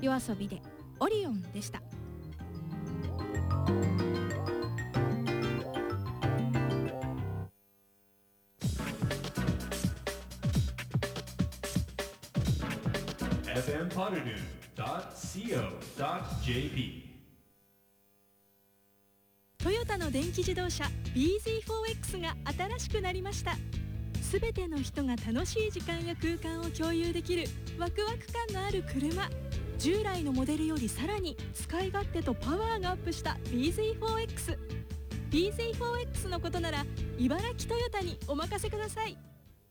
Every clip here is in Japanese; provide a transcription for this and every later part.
夜遊びでオリオンでした。 fmpoddernoon.co.jp トヨタの電気自動車 bZ4X が新しくなりました。すべての人が楽しい時間や空間を共有できるワクワク感のある車。従来のモデルよりさらに使い勝手とパワーがアップした bZ4X。 bZ4X のことなら茨城トヨタにお任せください。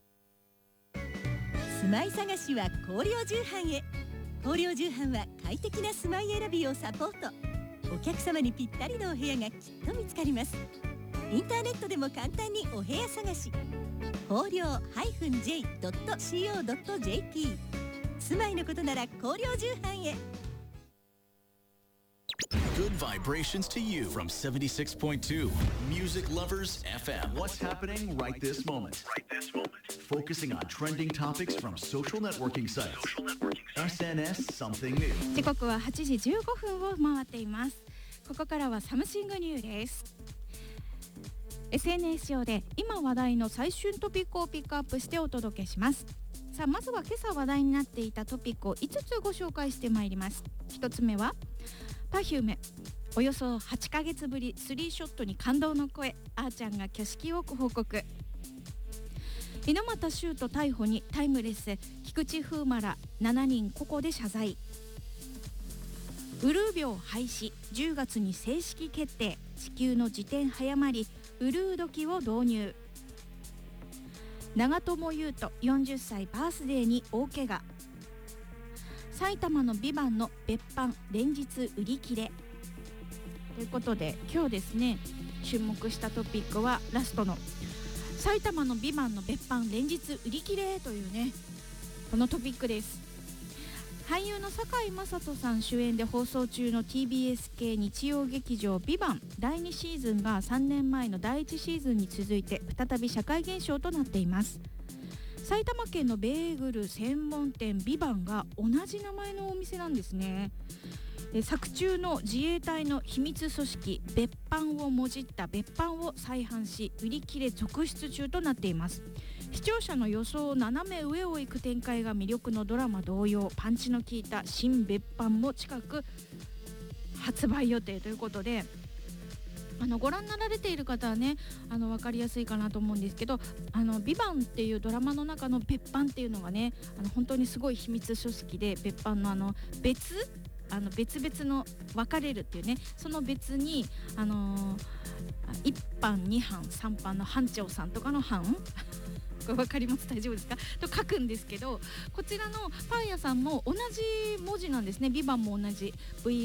住まい探しは広陵重版へ。広陵重版は快適な住まい選びをサポート。お客様にぴったりのお部屋がきっと見つかります。インターネットでも簡単にお部屋探し。広陵 -j.co.jp。 住まいのことなら広陵重版へ。 Good vibrations to you from 76.2 Music Lovers FM. What's happening right this moment? Focusing on trending topics from social networking sites. SNS Something New. 時刻は8時15分を回っています。ここからはサムシングニューです。 SNS 上で今話題の最旬トピックをピックアップしてお届けします。さあ、まずは今朝話題になっていたトピックを5つご紹介してまいります。1つ目はPerfume、およそ8ヶ月ぶり3ショットに感動の声、あーちゃんが挙式を報告。猪俣柊人逮捕にタイムレス、菊池風磨ら7人個々で謝罪。ウルー病廃止、10月に正式決定。地球の自転早まり、ウルー時を導入。長友佑都40歳バースデーに大怪我。埼玉のビバンの別版連日売り切れということで、今日ですね注目したトピックはラストの埼玉のビバンの別版連日売り切れというね、このトピックです。俳優の堺雅人さん主演で放送中の TBS 系日曜劇場ビバン第2シーズンが3年前の第1シーズンに続いて再び社会現象となっています。埼玉県のベーグル専門店ビバンが同じ名前のお店なんですね。作中の自衛隊の秘密組織別班をもじった別班を再販し、売り切れ続出中となっています。視聴者の予想を斜め上を行く展開が魅力のドラマ同様、パンチの効いた新別班も近く発売予定ということで、ご覧になられている方はね分かりやすいかなと思うんですけど、ビバンっていうドラマの中の別班っていうのがね本当にすごい秘密組織で、別班の別々の分かれるっていうね、その別に1班2班3班の班長さんとかの班これ分かります？大丈夫ですか？と書くんですけど、こちらのパン屋さんも同じ文字なんですね。ビバンも同じ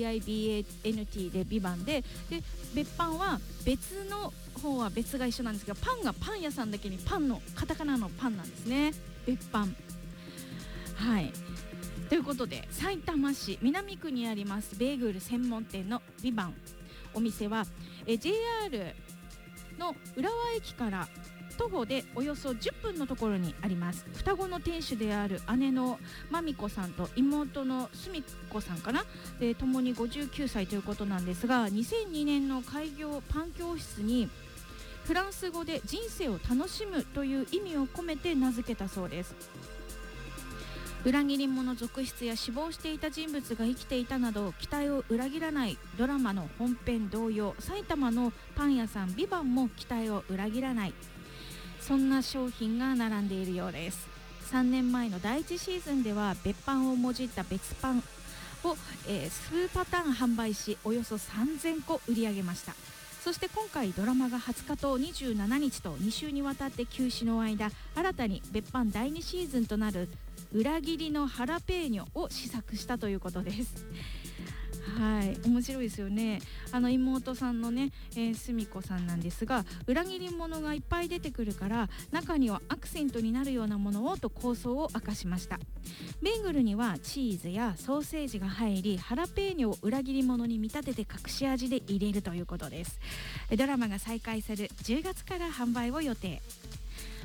VIBANT でビバンで別班は別の方は別が一緒なんですけど、パンがパン屋さんだけにパンのカタカナのパンなんですね。別班。はいということで、埼玉市南区にありますベーグル専門店のビバン、お店はJR の浦和駅から徒歩でおよそ10分のところにあります。双子の店主である姉のまみこさんと妹のすみこさんかな、で共に59歳ということなんですが、2002年の開業パン教室にフランス語で人生を楽しむという意味を込めて名付けたそうです。裏切り者続出や死亡していた人物が生きていたなど期待を裏切らないドラマの本編同様、埼玉のパン屋さんビバンも期待を裏切らない、そんな商品が並んでいるようです。3年前の第1シーズンでは別パンをもじった別パンを、数パターン販売し、およそ3000個売り上げました。そして今回ドラマが20日と27日と2週にわたって休止の間、新たに別パン第2シーズンとなる裏切りのハラペーニョを試作したということです。はい、面白いですよね。妹さんのね、すみこさんなんですが、裏切り者がいっぱい出てくるから中にはアクセントになるようなものをと構想を明かしました。ベーグルにはチーズやソーセージが入り、ハラペーニョを裏切り者に見立てて隠し味で入れるということです。ドラマが再開する10月から販売を予定。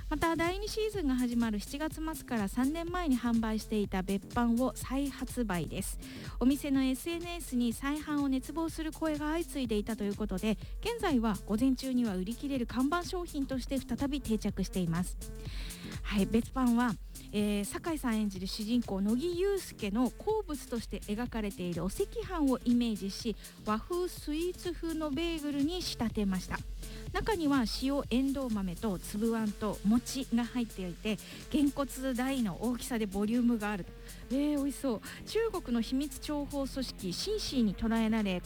また第2シーズンが始まる7月末から3年前に販売していた別版を再発売です。お店の SNS に再販を熱望する声が相次いでいたということで、現在は午前中には売り切れる看板商品として再び定着しています。はい、別版は酒井さん演じる主人公乃木憂助の好物として描かれているお赤飯をイメージし、和風スイーツ風のベーグルに仕立てました。中には塩エンドウ豆と粒あんと餅が入っていて、げんこつ大の大きさでボリュームがある。美味しそう。中国の秘密諜報組織シンシーに捕らえられ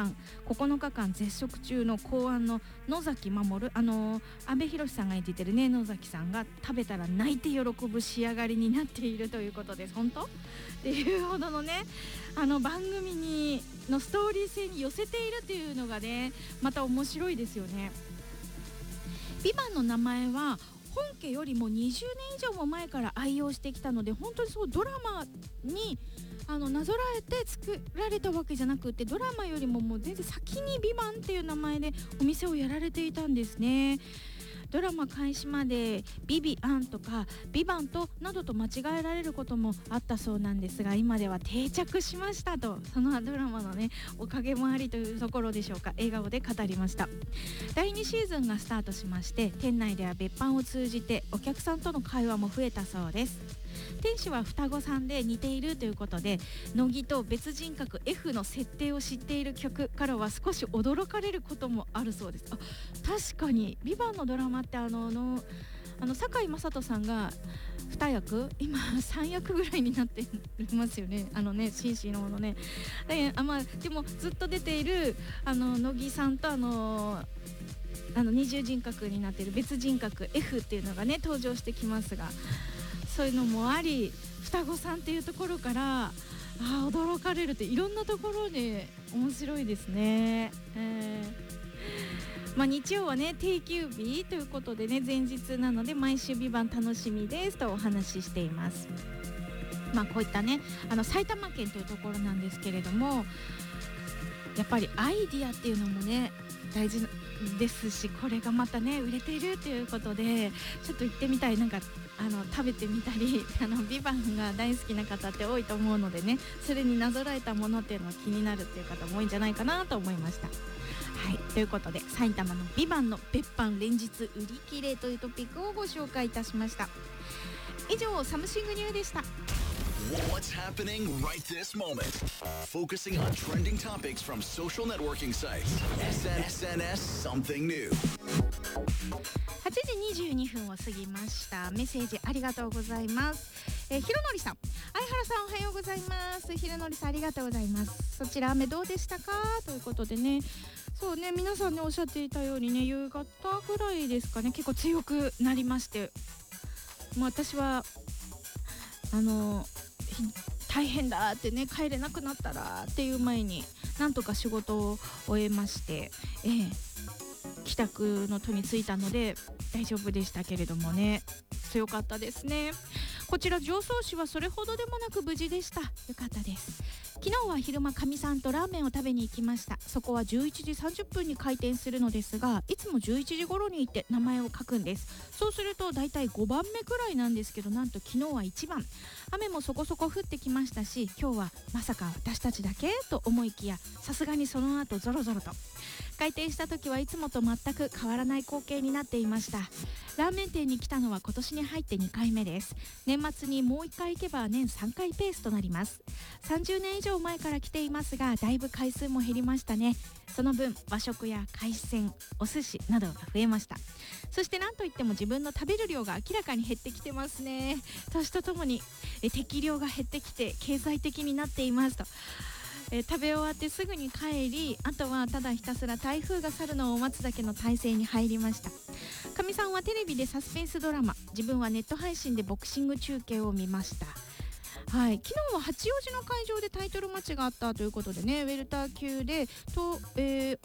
9日間絶食中の公安の野崎守、阿部寛さんが演じてるね野崎さんが食べたら泣いて喜ぶ仕上がりになっているということです。本当っていうほどのね、番組のストーリー性に寄せているっていうのがね、また面白いですよね。ビバンの名前は本家よりも20年以上も前から愛用してきたので、本当にそうドラマになぞらえて作られたわけじゃなくて、ドラマよりももう全然先にビバンっていう名前でお店をやられていたんですね。ドラマ開始までビビアンとかビバンとなどと間違えられることもあったそうなんですが、今では定着しましたと、そのドラマのねおかげもありというところでしょうか、笑顔で語りました。第2シーズンがスタートしまして、店内では別版を通じてお客さんとの会話も増えたそうです。店主は双子さんで似ているということで、乃木と別人格 F の設定を知っている曲からは少し驚かれることもあるそうです。確かにビバンのドラマって堺雅人さんが2役今3役ぐらいになっていますよね、シンシーのものね。でもずっと出ている乃木さんと二重人格になっている別人格 F っていうのがね登場してきますが、そういうのもあり、双子さんっていうところから驚かれるって、いろんなところで面白いですね。日曜はね定休日ということでね、前日なので毎週ビバン楽しみですとお話ししています。こういったね埼玉県というところなんですけれども、やっぱりアイディアっていうのもね大事ですし、これがまたね売れているということでちょっと行ってみたい、食べてみたりビバンが大好きな方って多いと思うのでね、それになぞらえたものっていうのは気になるっていう方も多いんじゃないかなと思いました。はい、ということで埼玉のビバンの別版連日売り切れというトピックをご紹介いたしました。以上サムシングニューでした。 What's happening right this moment? Focusing on trending topics from social networking sites. SNS something new. 8時22分を過ぎました。メッセージありがとうございます。ひろのりさん、相原さんおはようございます。ひろのりさんありがとうございます。そちら雨どうでしたかということでね、そうね、皆さんねおっしゃっていたようにね、夕方ぐらいですかね、結構強くなりまして、私は大変だってね、帰れなくなったらっていう前になんとか仕事を終えまして、帰宅の途に着いたので大丈夫でしたけれどもね、強かったですね。こちら常総市はそれほどでもなく無事でした。よかったです。昨日は昼間かみさんとラーメンを食べに行きました。そこは11時30分に開店するのですが、いつも11時頃に行って名前を書くんです。そうするとだいたい5番目くらいなんですけど、なんと昨日は1番。雨もそこそこ降ってきましたし、今日はまさか私たちだけと思いきや、さすがにその後ゾロゾロと。開店した時はいつもと全く変わらない光景になっていました。ラーメン店に来たのは今年に入って2回目です。年末にもう1回行けば年3回ペースとなります。30年以上前から来ていますが、だいぶ回数も減りましたね。その分和食や海鮮、お寿司などが増えました。そして何といっても自分の食べる量が明らかに減ってきてますね。年とともに適量が減ってきて経済的になっていますと。食べ終わってすぐに帰り、あとはただひたすら台風が去るのを待つだけの体制に入りました。かみさんはテレビでサスペンスドラマ、自分はネット配信でボクシング中継を見ました。はい、昨日は八王子の会場でタイトルマッチがあったということでね、ウェルター級でOPBF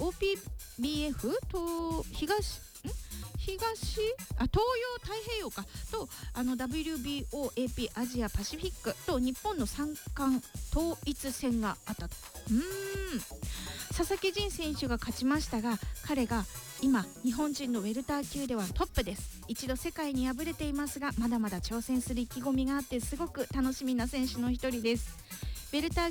東洋太平洋かとWBOAP アジアパシフィックと日本の三冠統一戦があったと。佐々木仁選手が勝ちましたが、彼が今日本人のウェルター級ではトップです。一度世界に敗れていますが、まだまだ挑戦する意気込みがあってすごく楽しみな選手の一人です。ウェルター